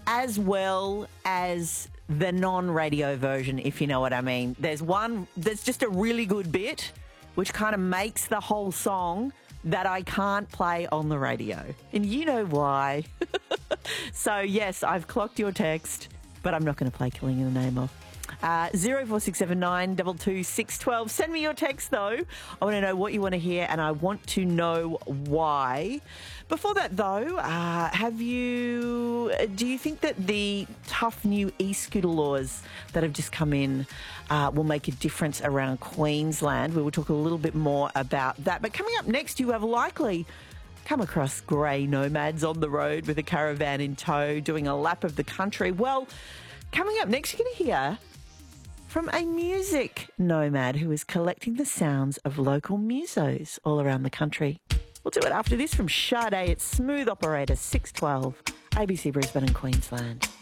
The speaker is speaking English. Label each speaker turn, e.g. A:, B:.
A: as well as the non-radio version, if you know what I mean. There's one that's just a really good bit, which kind of makes the whole song that I can't play on the radio. And you know why. So, yes, I've clocked your text, but I'm not going to play Killing in the Name of. 04679 22612. Send me your text, though. I want to know what you want to hear, and I want to know why. Before that, though, do you think that the tough new e-scooter laws that have just come in will make a difference around Queensland? We will talk a little bit more about that. But coming up next, you have likely come across grey nomads on the road with a caravan in tow doing a lap of the country. Well, coming up next, you're going to hear from a music nomad who is collecting the sounds of local musos all around the country. We'll do it after this from Sade. It's Smooth Operator 612, ABC Brisbane and Queensland.